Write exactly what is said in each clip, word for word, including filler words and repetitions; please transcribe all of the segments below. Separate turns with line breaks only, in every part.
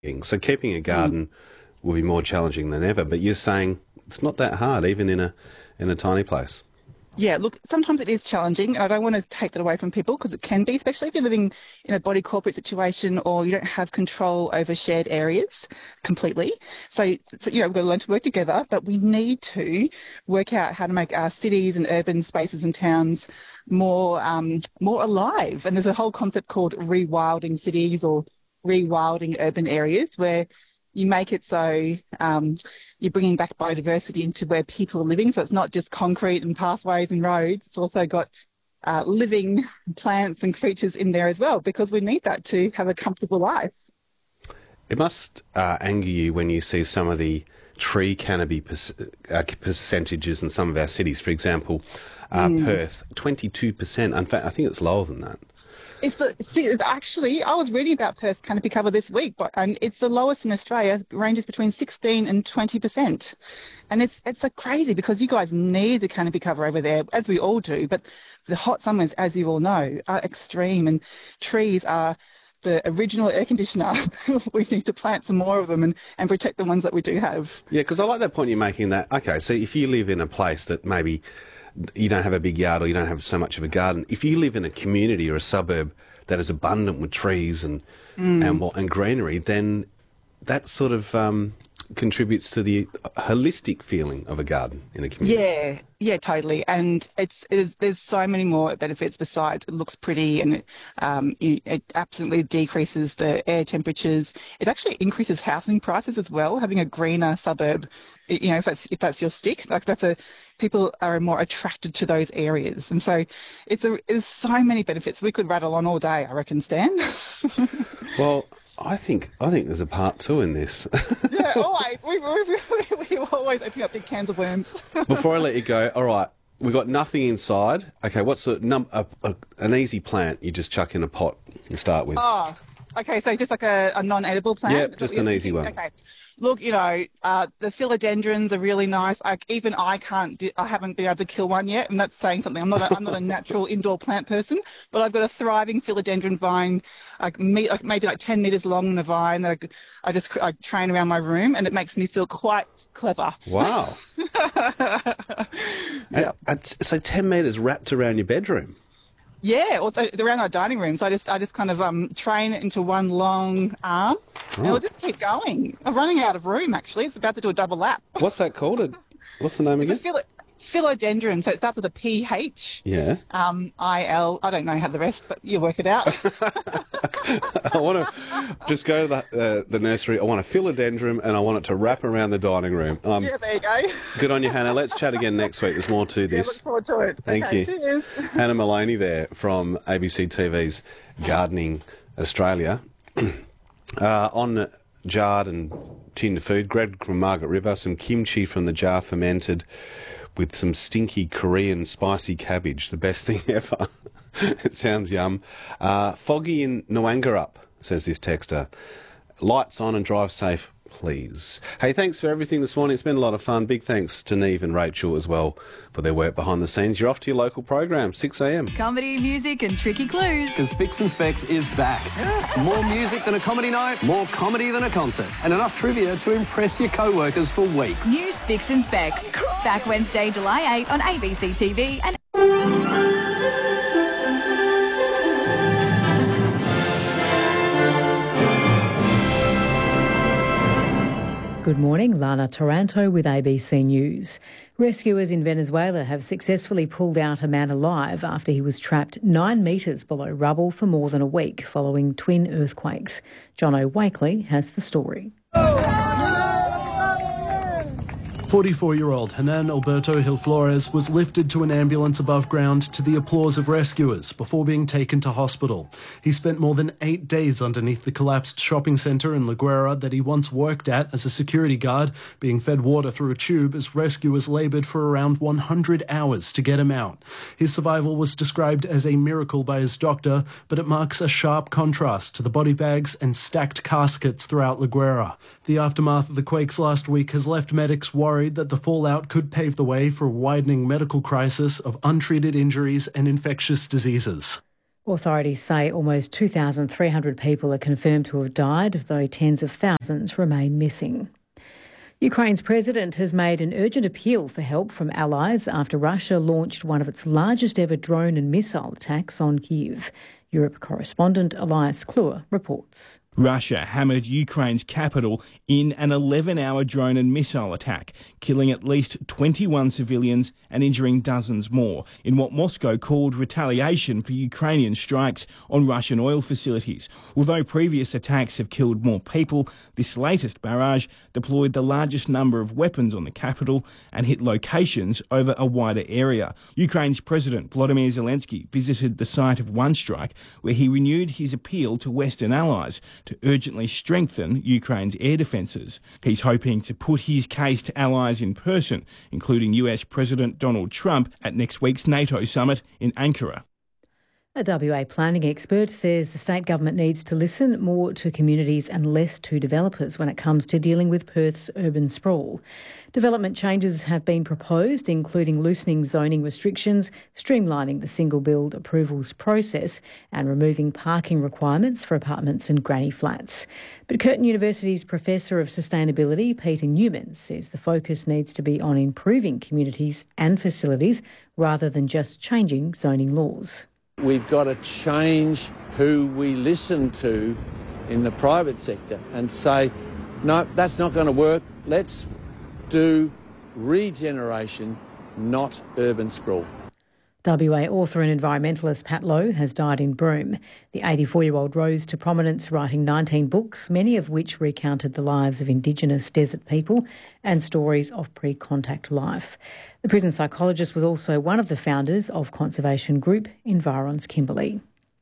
So keeping a garden mm. will be more challenging than ever. But you're saying it's not that hard, even in a in a tiny place.
Yeah, look, sometimes it is challenging, and I don't want to take that away from people because it can be, especially if you're living in a body corporate situation or you don't have control over shared areas completely. So, so you know, we've got to learn to work together, but we need to work out how to make our cities and urban spaces and towns more um, more alive. And there's a whole concept called rewilding cities or rewilding urban areas where you make it so um, you're bringing back biodiversity into where people are living. So it's not just concrete and pathways and roads. It's also got uh, living plants and creatures in there as well, because we need that to have a comfortable life.
It must uh, anger you when you see some of the tree canopy per- uh, percentages in some of our cities. For example, uh, mm. Perth, twenty-two percent. In fact, I think it's lower than that.
It's, the, it's actually, I was reading about Perth canopy cover this week, but and it's the lowest in Australia. It ranges between sixteen and twenty percent. And it's it's a crazy because you guys need the canopy cover over there, as we all do. But the hot summers, as you all know, are extreme, and trees are the original air conditioner. We need to plant some more of them and, and protect the ones that we do have.
Yeah, because I like that point you're making that, okay, so if you live in a place that maybe you don't have a big yard or you don't have so much of a garden, if you live in a community or a suburb that is abundant with trees and mm. and, and greenery, then that sort of um, contributes to the holistic feeling of a garden in a community.
Yeah, yeah, totally. And it's, it's there's so many more benefits besides it looks pretty, and it, um, it absolutely decreases the air temperatures. It actually increases housing prices as well. Having a greener suburb, you know, if that's if that's your stick, like that's a people are more attracted to those areas, and so it's a there's so many benefits. We could rattle on all day, I reckon, Stan.
Well, I think I think there's a part two in this.
Yeah, always. We, we, we, we always open up big cans of worms.
Before I let you go, all right, we've got nothing inside. Okay, what's a, num- a, a, an easy plant you just chuck in a pot and start with?
Oh, okay, so just like a, a non-edible plant?
Yep, just an easy one.
Okay. Look, you know, uh, the philodendrons are really nice. Like, even I can't, di- I haven't been able to kill one yet, and that's saying something. I'm not, a, I'm not a natural indoor plant person, but I've got a thriving philodendron vine, like, me, like maybe like ten metres long in a vine that I, I just I train around my room, and it makes me feel quite clever.
Wow. Yeah. And, so ten metres wrapped around your bedroom?
Yeah, also around our dining room. So I just I just kind of um, train it into one long arm, oh. and it'll just keep going. I'm running out of room, actually. It's about to do a double lap.
What's that called? What's the name again?
Philo- philodendron. So it starts with a P H.
Yeah.
Um, I L. I don't know how the rest, but you work it out.
I want to just go to the, uh, the nursery. I want a philodendron, and I want it to wrap around the dining room. Um,
yeah, there you go.
Good on you, Hannah. Let's chat again next week. There's more to this.
Yeah, look forward to it.
Thank
okay,
you.
Cheers.
Hannah Maloney there from A B C T V's Gardening Australia. uh, on jarred and tinned food, Greg from Margaret River, some kimchi from the jar fermented with some stinky Korean spicy cabbage. The best thing ever. It sounds yum. Uh, foggy in Noangarup, says this texter. Lights on and drive safe, please. Hey, thanks for everything this morning. It's been a lot of fun. Big thanks to Neve and Rachel as well for their work behind the scenes. You're off to your local program, six a m.
Comedy, music and tricky clues.
Because Spicks and Specs is back. Yeah. More music than a comedy night, more comedy than a concert, and enough trivia to impress your co-workers for weeks.
New Spicks and Specs. Back Wednesday, July eighth on A B C T V and...
Good morning, Lana Taranto with A B C News. Rescuers in Venezuela have successfully pulled out a man alive after he was trapped nine metres below rubble for more than a week following twin earthquakes. Jono Wakely has the story.
forty-four-year-old Hernan Alberto Gil Flores was lifted to an ambulance above ground to the applause of rescuers before being taken to hospital. He spent more than eight days underneath the collapsed shopping centre in La Guera that he once worked at as a security guard, being fed water through a tube as rescuers laboured for around one hundred hours to get him out. His survival was described as a miracle by his doctor, but it marks a sharp contrast to the body bags and stacked caskets throughout La Guera. The aftermath of the quakes last week has left medics worried that the fallout could pave the way for a widening medical crisis of untreated injuries and infectious diseases.
Authorities say almost two thousand three hundred people are confirmed to have died, though tens of thousands remain missing. Ukraine's president has made an urgent appeal for help from allies after Russia launched one of its largest ever drone and missile attacks on Kyiv. Europe correspondent Elias Kluwer reports.
Russia hammered Ukraine's capital in an eleven-hour drone and missile attack, killing at least twenty-one civilians and injuring dozens more in what Moscow called retaliation for Ukrainian strikes on Russian oil facilities. Although previous attacks have killed more people, this latest barrage deployed the largest number of weapons on the capital and hit locations over a wider area. Ukraine's President Volodymyr Zelensky visited the site of one strike, where he renewed his appeal to Western allies to urgently strengthen Ukraine's air defences. He's hoping to put his case to allies in person, including U S President Donald Trump at next week's NATO summit in Ankara.
A W A planning expert says the state government needs to listen more to communities and less to developers when it comes to dealing with Perth's urban sprawl. Development changes have been proposed, including loosening zoning restrictions, streamlining the single build approvals process and removing parking requirements for apartments and granny flats. But Curtin University's Professor of Sustainability, Peter Newman, says the focus needs to be on improving communities and facilities rather than just changing zoning laws.
We've got to change who we listen to in the private sector and say, no, that's not going to work. Let's do regeneration, not urban sprawl.
W A author and environmentalist Pat Lowe has died in Broome. The eighty-four-year-old rose to prominence writing nineteen books, many of which recounted the lives of Indigenous desert people and stories of pre-contact life. The prison psychologist was also one of the founders of conservation group Environs Kimberley.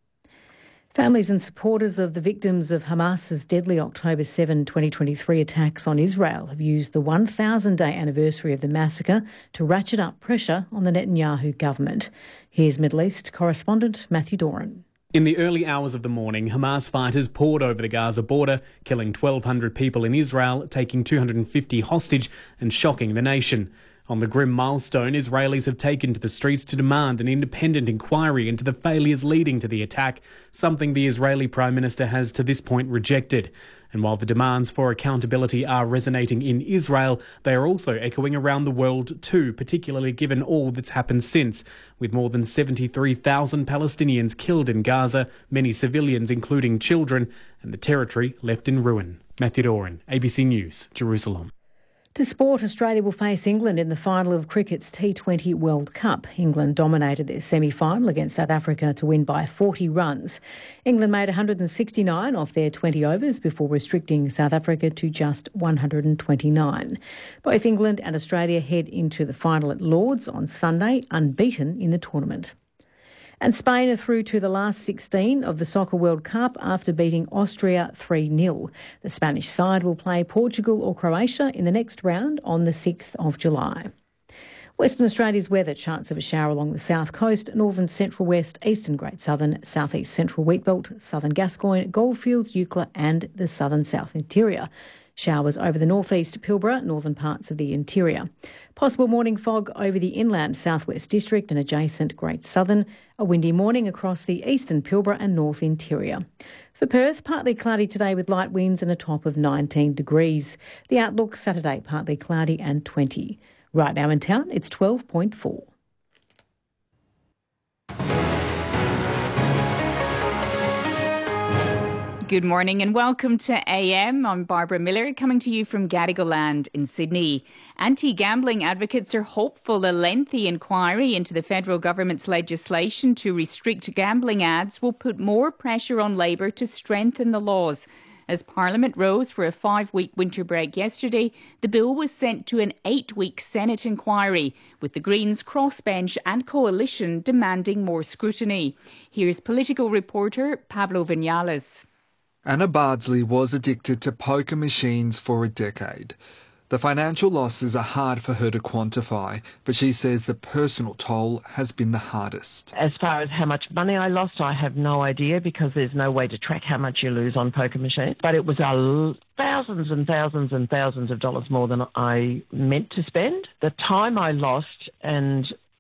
Families and supporters of the victims of Hamas's deadly October seventh, twenty twenty-three attacks on Israel have used the one thousand day anniversary of the massacre to ratchet up pressure on the Netanyahu government. Here's Middle East correspondent Matthew Doran.
In the early hours of the morning, Hamas fighters poured over the Gaza border, killing twelve hundred people in Israel, taking two hundred fifty hostage and shocking the nation. On the grim milestone, Israelis have taken to the streets to demand an independent inquiry into the failures leading to the attack, something the Israeli Prime Minister has to this point rejected. And while the demands for accountability are resonating in Israel, they are also echoing around the world too, particularly given all that's happened since, with more than seventy-three thousand Palestinians killed in Gaza, many civilians including children, and the territory left in ruin. Matthew Doran, A B C News, Jerusalem.
To sport, Australia will face England in the final of cricket's T twenty World Cup. England dominated their semi-final against South Africa to win by forty runs. England made one hundred sixty-nine off their twenty overs before restricting South Africa to just one hundred twenty-nine. Both England and Australia head into the final at Lords on Sunday, unbeaten in the tournament. And Spain are through to the last sixteen of the Soccer World Cup after beating Austria three nil. The Spanish side will play Portugal or Croatia in the next round on the sixth of July. Western Australia's weather, chance of a shower along the south coast, northern central west, eastern Great Southern, southeast central Wheatbelt, southern Gascoyne, Goldfields, Eucla and the southern south interior. Showers over the northeast Pilbara, northern parts of the interior. Possible morning fog over the inland southwest district and adjacent Great Southern. A windy morning across the eastern Pilbara and north interior. For Perth, partly cloudy today with light winds and a top of nineteen degrees. The outlook Saturday, partly cloudy and twenty. Right now in town, it's twelve point four.
Good morning and welcome to A M. I'm Barbara Miller, coming to you from Gadigal Land in Sydney. Anti-gambling advocates are hopeful a lengthy inquiry into the federal government's legislation to restrict gambling ads will put more pressure on Labor to strengthen the laws. As Parliament rose for a five-week winter break yesterday, the bill was sent to an eight-week Senate inquiry, with the Greens crossbench and coalition demanding more scrutiny. Here's political reporter Pablo Vinales.
Anna Bardsley was addicted to poker machines for a decade. The financial losses are hard for her to quantify, but she says the personal toll has been the hardest.
As far as how much money I lost, I have no idea because there's no way to track how much you lose on poker machines. But it was a thousands and thousands and thousands of dollars more than I meant to spend. The time I lost and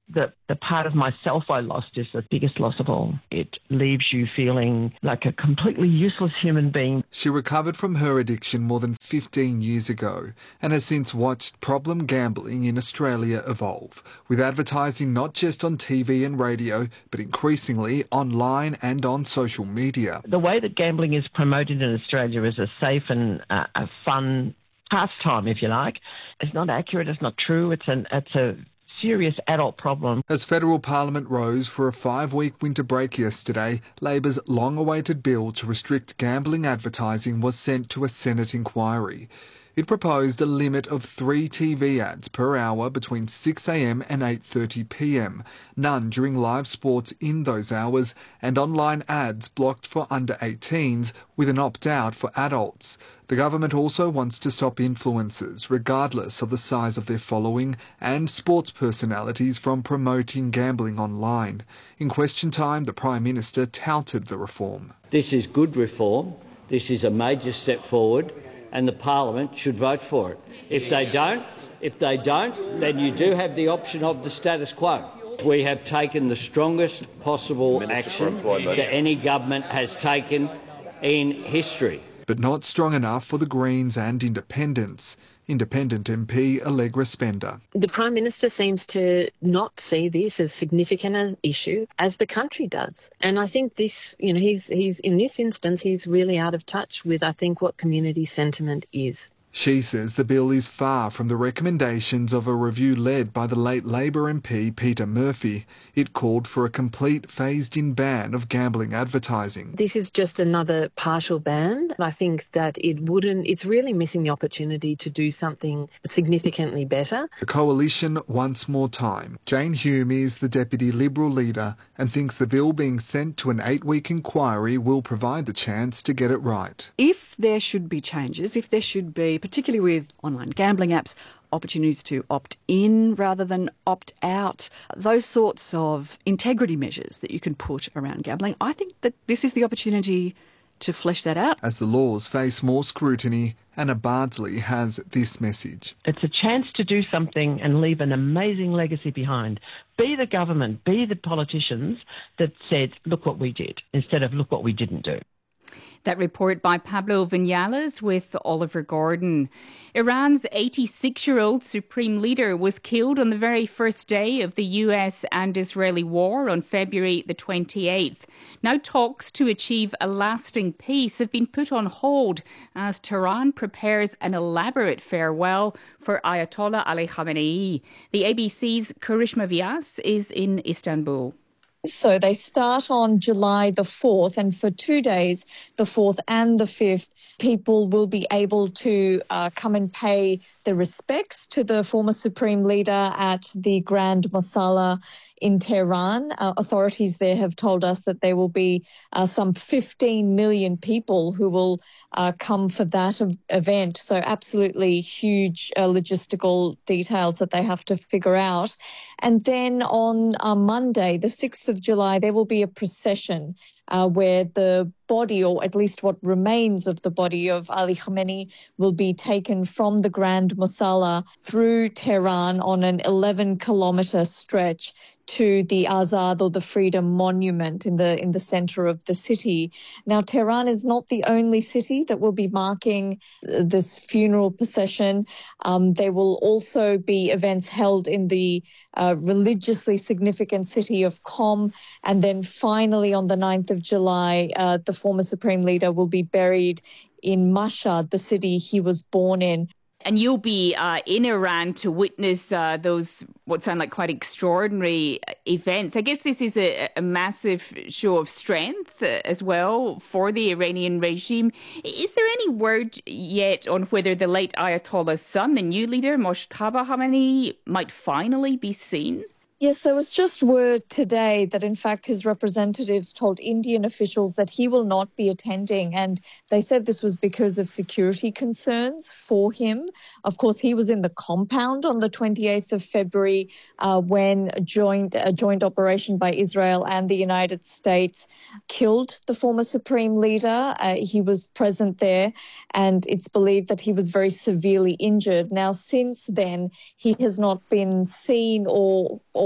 the, the part of myself I lost is the biggest loss of all. It leaves you feeling like a completely useless human being.
She recovered from her addiction more than fifteen years ago and has since watched problem gambling in Australia evolve, with advertising not just on T V and radio, but increasingly online and on social media.
The way that gambling is promoted in Australia is a safe and uh, a fun pastime, if you like. It's not accurate, it's not true, it's an it's a serious adult problem.
As federal parliament rose for a five-week winter break yesterday, Labor's long-awaited bill to restrict gambling advertising was sent to a Senate inquiry. It proposed a limit of three T V ads per hour between six a m and eight thirty p m, none during live sports in those hours, and online ads blocked for under eighteens with an opt-out for adults. The government also wants to stop influencers, regardless of the size of their following, and sports personalities from promoting gambling online. In question time, the Prime Minister touted the reform.
This is good reform. This is a major step forward, and the Parliament should vote for it. If they don't, if they don't, then you do have the option of the status quo. We have taken the strongest possible action that any government has taken in history.
But not strong enough for the Greens and Independents. Independent M P Allegra Spender.
The Prime Minister seems to not see this as significant an issue as the country does. And I think this, you know, he's, he's in this instance, he's really out of touch with, I think, what community sentiment is.
She says the bill is far from the recommendations of a review led by the late Labor M P Peter Murphy. It called for a complete phased-in ban of gambling advertising.
This is just another partial ban. I think that it wouldn't, it's really missing the opportunity to do something significantly better.
The Coalition wants more time. Jane Hume is the Deputy Liberal leader and thinks the bill being sent to an eight-week inquiry will provide the chance to get it right.
If there should be changes, if there should be, particularly with online gambling apps, opportunities to opt in rather than opt out, those sorts of integrity measures that you can put around gambling, I think that this is the opportunity to flesh that out.
As the laws face more scrutiny, Anna Bardsley has this message.
It's a chance to do something and leave an amazing legacy behind. Be the government, be the politicians that said, look what we did, instead of look what we didn't do.
That report by Pablo Vinales with Oliver Gordon. Iran's eighty-six-year-old supreme leader was killed on the very first day of the U S and Israeli war on February the twenty-eighth. Now talks to achieve a lasting peace have been put on hold as Tehran prepares an elaborate farewell for Ayatollah Ali Khamenei. The A B C's Karishma Vyas is in Istanbul.
So they start on July the fourth, and for two days, the fourth and the fifth, people will be able to uh, come and pay their respects to the former supreme leader at the Grand Mosala in Tehran. Uh, authorities there have told us that there will be uh, some fifteen million people who will uh, come for that ev- event. So absolutely huge uh, logistical details that they have to figure out. And then on uh, Monday, the sixth of July, there will be a procession Uh, where the body, or at least what remains of the body of Ali Khamenei, will be taken from the Grand Mosala through Tehran on an eleven kilometre stretch to the Azad, or the Freedom Monument, in the in the centre of the city. Now, Tehran is not the only city that will be marking this funeral procession. Um, there will also be events held in the uh, religiously significant city of Qom, and then finally on the ninth of July, uh, the former supreme leader will be buried in Mashhad, the city he was born in.
And you'll be uh, in Iran to witness uh, those, what sound like quite extraordinary events. I guess this is a, a massive show of strength uh, as well for the Iranian regime. Is there any word yet on whether the late Ayatollah's son, the new leader, Mojtaba Khamenei, might finally be seen?
Yes, there was just word today that, in fact, his representatives told Indian officials that he will not be attending. And they said this was because of security concerns for him. Of course, he was in the compound on the twenty-eighth of February uh, when a joint, a joint operation by Israel and the United States killed the former supreme leader. Uh, he was present there, and it's believed that he was very severely injured. Now, since then, he has not been seen or or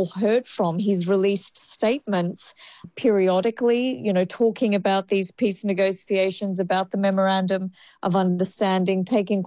all heard from. He's released statements periodically, you know, talking about these peace negotiations, about the memorandum of understanding, taking